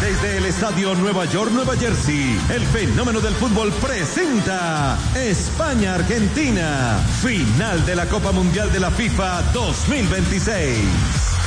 Desde el Estadio Nueva York, Nueva Jersey, el fenómeno del fútbol presenta España-Argentina, final de la Copa Mundial de la FIFA 2026.